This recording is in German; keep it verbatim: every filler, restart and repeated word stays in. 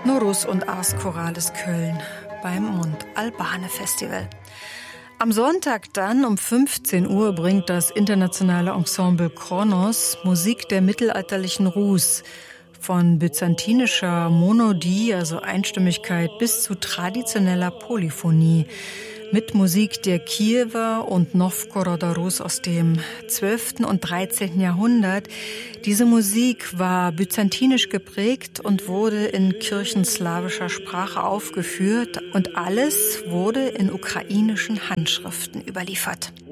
Norus und Ars Chorales Köln beim Mund Albane Festival. Am Sonntag dann um fünfzehn Uhr bringt das internationale Ensemble Kronos Musik der mittelalterlichen Rus von byzantinischer Monodie, also Einstimmigkeit, bis zu traditioneller Polyphonie mit Musik der Kiewer und Novgoroder Rus aus dem zwölften und dreizehnten Jahrhundert. Diese Musik war byzantinisch geprägt und wurde in kirchenslawischer Sprache aufgeführt und alles wurde in ukrainischen Handschriften überliefert.